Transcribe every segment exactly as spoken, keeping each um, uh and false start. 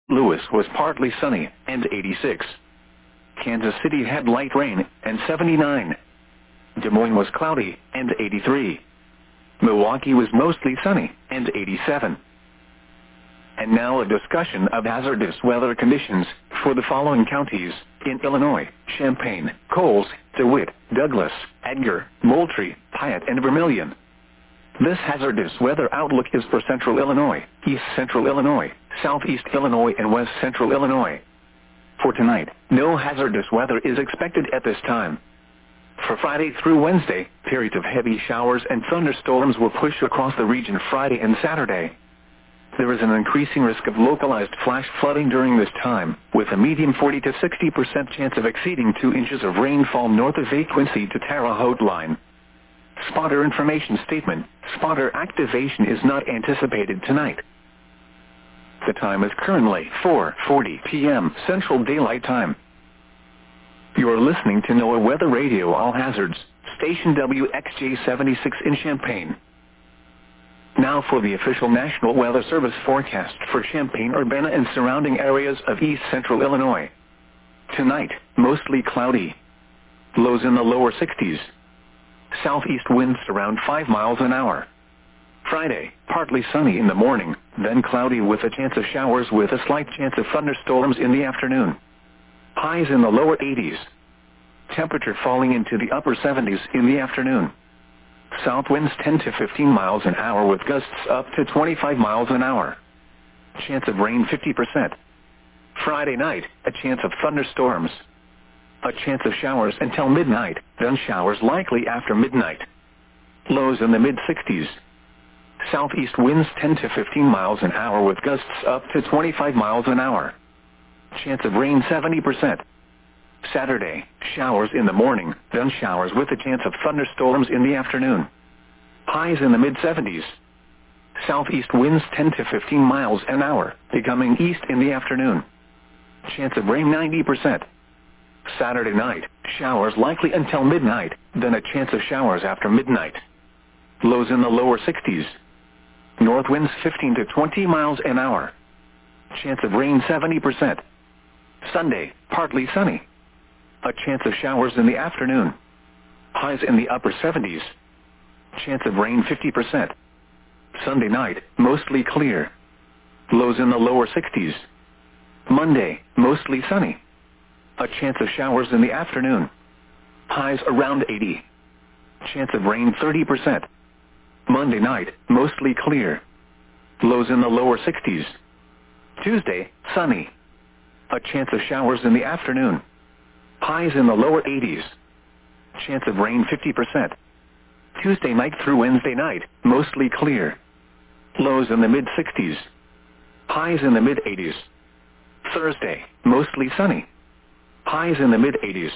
Louis was partly sunny and eighty-six. Kansas City had light rain and seventy-nine. Des Moines was cloudy and eighty-three. Milwaukee was mostly sunny and eighty-seven. And now a discussion of hazardous weather conditions for the following counties in Illinois: Champaign, Coles, DeWitt, Douglas, Edgar, Moultrie, Piatt, and Vermilion. This hazardous weather outlook is for Central Illinois, East Central Illinois, Southeast Illinois, and West Central Illinois. For tonight, no hazardous weather is expected at this time. For Friday through Wednesday, periods of heavy showers and thunderstorms will push across the region Friday and Saturday. There is an increasing risk of localized flash flooding during this time, with a medium forty to sixty percent chance of exceeding two inches of rainfall north of Lake Quincy to Terre Haute line. Spotter information statement: spotter activation is not anticipated tonight. The time is currently four forty p m Central Daylight Time. You are listening to NOAA Weather Radio All Hazards, station W X J seventy-six in Champaign. Now for the official National Weather Service forecast for Champaign-Urbana and surrounding areas of East Central Illinois. Tonight, mostly cloudy. Lows in the lower sixties. Southeast winds around five miles an hour. Friday, partly sunny in the morning, then cloudy with a chance of showers with a slight chance of thunderstorms in the afternoon. Highs in the lower eighties. Temperature falling into the upper seventies in the afternoon. South winds ten to fifteen miles an hour with gusts up to twenty-five miles an hour. Chance of rain fifty percent. Friday night, a chance of thunderstorms. A chance of showers until midnight, then showers likely after midnight. Lows in the mid-sixties. Southeast winds ten to fifteen miles an hour with gusts up to twenty-five miles an hour. Chance of rain seventy percent. Saturday, showers in the morning, then showers with a chance of thunderstorms in the afternoon. Highs in the mid-seventies. Southeast winds ten to fifteen miles an hour, becoming east in the afternoon. Chance of rain ninety percent. Saturday night, showers likely until midnight, then a chance of showers after midnight. Lows in the lower sixties. North winds fifteen to twenty miles an hour. Chance of rain seventy percent. Sunday, partly sunny. A chance of showers in the afternoon. Highs in the upper seventies. Chance of rain fifty percent. Sunday night, mostly clear. Lows in the lower sixties. Monday, mostly sunny. A chance of showers in the afternoon. Highs around eighty. Chance of rain thirty percent. Monday night, mostly clear. Lows in the lower sixties. Tuesday, sunny. A chance of showers in the afternoon. Highs in the lower eighties. Chance of rain fifty percent. Tuesday night through Wednesday night, mostly clear. Lows in the mid-sixties. Highs in the mid-eighties. Thursday, mostly sunny. Highs in the mid-eighties.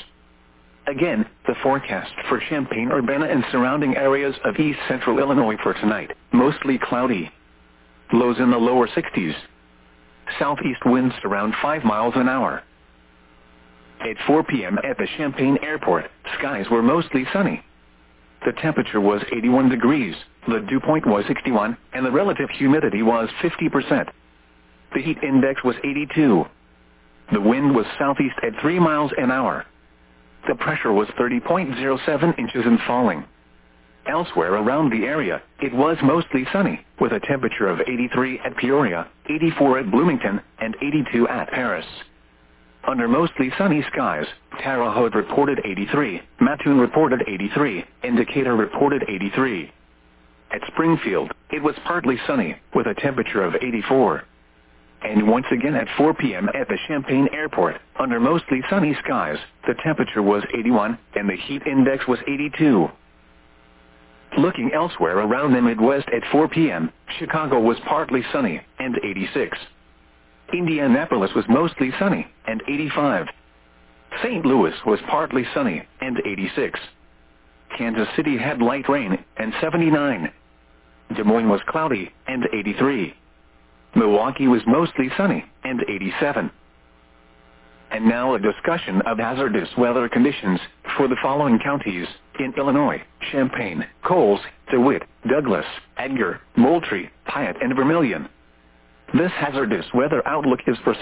Again, the forecast for Champaign-Urbana and surrounding areas of East Central Illinois for tonight: mostly cloudy. Lows in the lower sixties. Southeast winds around five miles an hour. At four p m at the Champaign Airport, skies were mostly sunny. The temperature was eighty-one degrees, the dew point was sixty-one, and the relative humidity was fifty percent. The heat index was eighty-two. The wind was southeast at three miles an hour. The pressure was thirty point zero seven inches and falling. Elsewhere around the area, it was mostly sunny, with a temperature of eighty-three at Peoria, eighty-four at Bloomington, and eighty-two at Paris. Under mostly sunny skies, Terre Haute reported eighty-three, Mattoon reported eighty-three, and Decatur reported eighty-three. At Springfield, it was partly sunny, with a temperature of eighty-four. And once again at four p m at the Champaign Airport, under mostly sunny skies, the temperature was eighty-one, and the heat index was eighty-two. Looking elsewhere around the Midwest at four p m, Chicago was partly sunny, and eighty-six. Indianapolis was mostly sunny, and eighty-five. Saint Louis was partly sunny, and eighty-six. Kansas City had light rain, and seventy-nine. Des Moines was cloudy, and eighty-three. Milwaukee was mostly sunny, and eighty-seven. And now a discussion of hazardous weather conditions for the following counties in Illinois: Champaign, Coles, DeWitt, Douglas, Edgar, Moultrie, Piatt, and Vermilion. This hazardous weather outlook is for